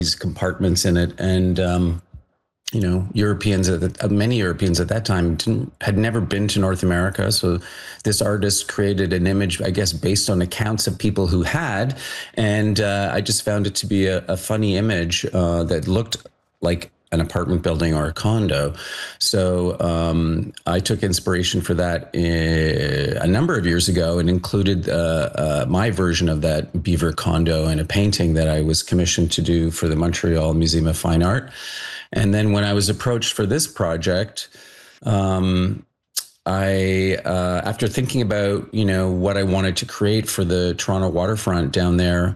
these compartments in it. And, Europeans, many Europeans at that time had never been to North America. So this artist created an image, I guess, based on accounts of people who had. And I just found it to be a funny image that looked like an apartment building or a condo. So I took inspiration for that a number of years ago and included my version of that beaver condo in a painting that I was commissioned to do for the Montreal Museum of Fine Art. And then when I was approached for this project, after thinking about, what I wanted to create for the Toronto waterfront down there,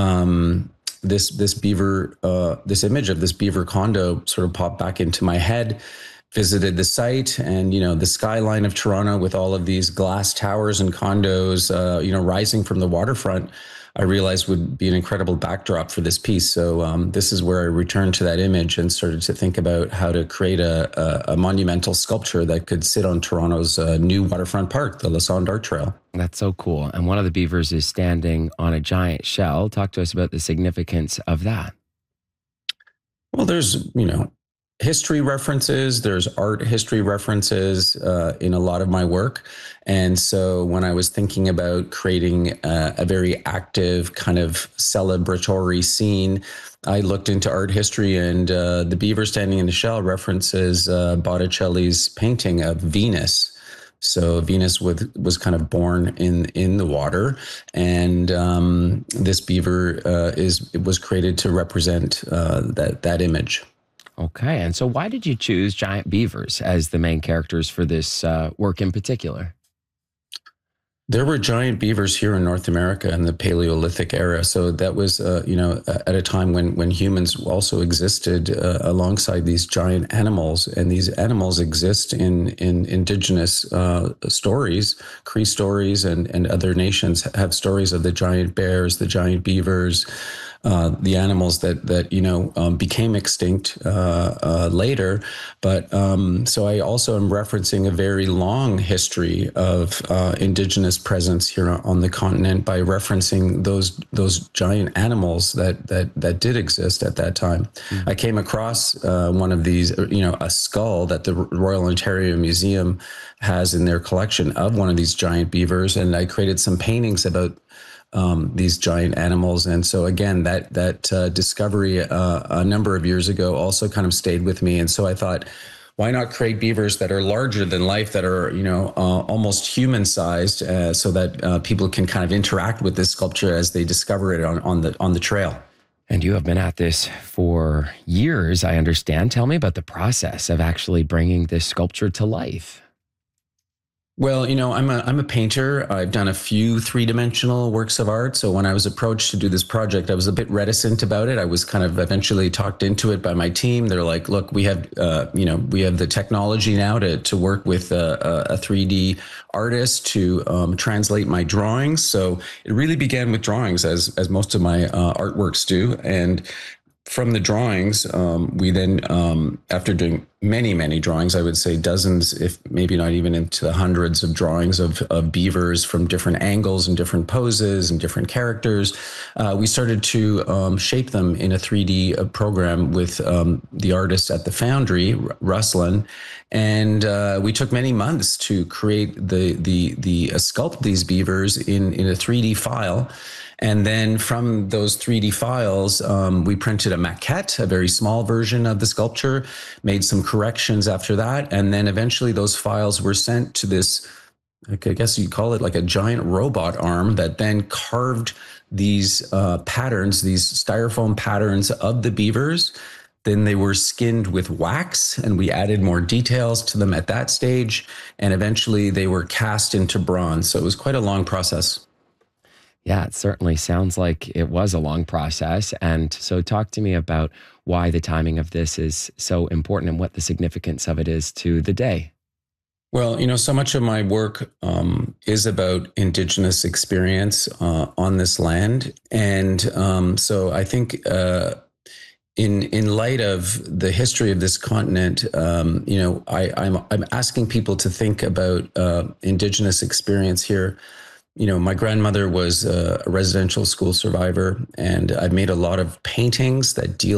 this beaver, this image of this beaver condo sort of popped back into my head. Visited the site, and the skyline of Toronto with all of these glass towers and condos, rising from the waterfront, I realized would be an incredible backdrop for this piece. So this is where I returned to that image and started to think about how to create a monumental sculpture that could sit on Toronto's new waterfront park, the Lassonde Art Trail. That's so cool. And one of the beavers is standing on a giant shell. Talk to us about the significance of that. Well, there's, history references, there's art history references in a lot of my work. And so when I was thinking about creating a very active kind of celebratory scene, I looked into art history, and the beaver standing in the shell references Botticelli's painting of Venus. So Venus was kind of born in the water, and this beaver was created to represent that image. Okay. And so why did you choose giant beavers as the main characters for this work in particular? There were giant beavers here in North America in the Paleolithic era. So that was, at a time when humans also existed alongside these giant animals. And these animals exist in indigenous stories. Cree stories and other nations have stories of the giant bears, the giant beavers, the animals that became extinct later. But so I also am referencing a very long history of indigenous presence here on the continent by referencing those giant animals that did exist at that time. Mm-hmm. I came across one of these, a skull that the Royal Ontario Museum has in their collection of one of these giant beavers, and I created some paintings about these giant animals. And so again, that discovery a number of years ago also kind of stayed with me. And so I thought, why not create beavers that are larger than life, that are, almost human sized, so that people can kind of interact with this sculpture as they discover it on the trail. And you have been at this for years, I understand. Tell me about the process of actually bringing this sculpture to life. Well, I'm a painter. I've done a few three-dimensional works of art. So when I was approached to do this project, I was a bit reticent about it. I was kind of eventually talked into it by my team. They're like, "Look, we have the technology now to work with a 3D artist to translate my drawings." So it really began with drawings, as most of my artworks do, and from the drawings, we then, after doing many, many drawings, I would say dozens, if maybe not even into the hundreds of drawings of beavers from different angles and different poses and different characters, we started to shape them in a 3D program with the artist at the Foundry, Ruslan. And we took many months to create the sculpt these beavers in a 3D file. And then from those 3D files, we printed a maquette, a very small version of the sculpture, made some corrections after that. And then eventually those files were sent to this, I guess you'd call it like a giant robot arm that then carved these patterns, these styrofoam patterns of the beavers. Then they were skinned with wax, and we added more details to them at that stage. And eventually they were cast into bronze. So it was quite a long process. Yeah, it certainly sounds like it was a long process. And so talk to me about why the timing of this is so important and what the significance of it is to the day. Well, so much of my work is about Indigenous experience on this land. And so I think in light of the history of this continent, I'm asking people to think about Indigenous experience here my grandmother was a residential school survivor, and I've made a lot of paintings that deal